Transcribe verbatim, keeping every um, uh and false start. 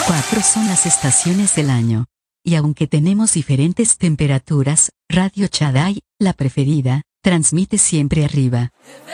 Cuatro son las estaciones del año. Y aunque tenemos diferentes temperaturas, Radio Chadai, la preferida, transmite siempre arriba.